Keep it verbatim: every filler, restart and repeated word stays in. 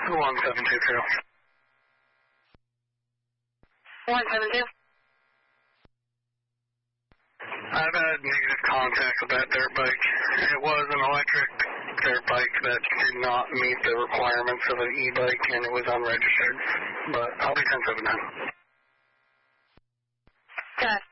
one seven two zero. one seven two. I've had negative contact with that dirt bike. It was an electric dirt bike that did not meet the requirements of an e-bike, and it was unregistered. But I'll be ten seven nine. Got